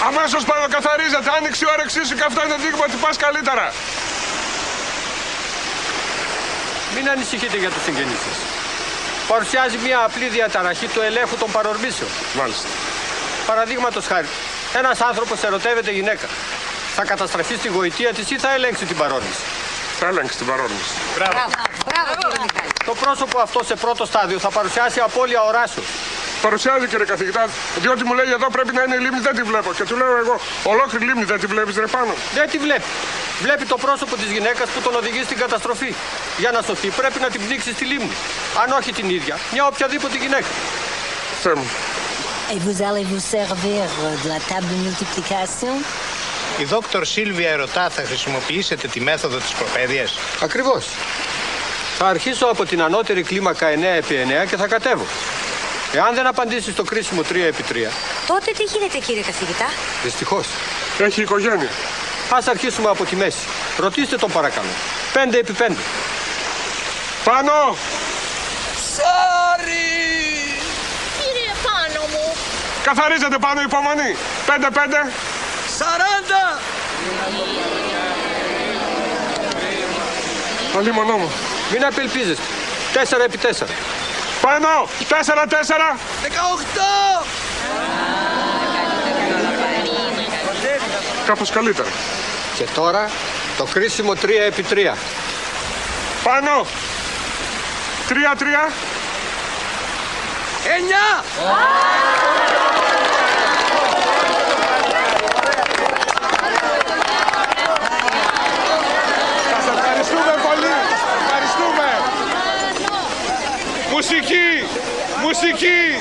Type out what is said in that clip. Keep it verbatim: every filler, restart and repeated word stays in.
Αμέσως πανοκαθαρίζεται. Άνοιξε η όρεξή σου και αυτό είναι δείγμα ότι πας καλύτερα. Μην ανησυχείτε για τους συγγενείς σας. Παρουσιάζει μια απλή διαταραχή του ελέγχου των παρορμήσεων. Μάλιστα. Παραδείγματος χάρη, ένας άνθρωπος ερωτεύεται γυναίκα. Θα καταστραφεί στη γοητεία της ή θα ελέγξει την παρόρμηση? Θα ελέγξει την παρόρμηση. Μπράβο. Μπράβο, κύριε Μιχάλη. Το πρόσωπο αυτό σε πρώτο στάδιο θα παρουσιάσει απώλεια οράσεως. Παρουσιάζει, κύριε καθηγητά, διότι μου λέει εδώ πρέπει να είναι η λίμνη, δεν τη βλέπω. Και του λέω εγώ, ολόκληρη λίμνη δεν τη βλέπεις ρε πάνω? Δεν τη βλέπει. Βλέπει το πρόσωπο της γυναίκας που τον οδηγεί στην καταστροφή. Για να σωθεί πρέπει να την πνίξει στη λίμνη. Αν όχι την ίδια, μια οποιαδήποτε γυναίκα. Θεέ μου. Et vous allez vous servir de la table de multiplication? Η δόκτωρ Σίλβια ρωτά, θα χρησιμοποιήσετε τη μέθοδο της προπαίδειας? Ακριβώς. Θα αρχίσω από την ανώτερη κλίμακα εννέα επί εννέα και θα κατέβω. Εάν δεν απαντήσει στο κρίσιμο τρία επί τρία, Τότε τι γίνεται, κύριε καθηγητά? δυστυχώς, Έχει οικογένεια. ας αρχίσουμε από τη μέση. Ρωτήστε τον παρακαλώ. πέντε επί πέντε. Πάνω! Sorry! Κύριε πάνω μου. Καθαρίζεται πάνω, υπομονή. Πέντε πέντε. Σαράντα! Αλίμονό μου. Μην απελπίζεστε. τέσσερα επί τέσσερα. Πάνω! Τέσσερα τέσσερα. Δεκαοχτώ! Κάπως καλύτερα. Και τώρα το κρίσιμο τρία επί τρία. Πάνω! Τρία τρία. Εννιά! Σας ευχαριστούμε πολύ. Ευχαριστούμε. Μουσική! Μουσική!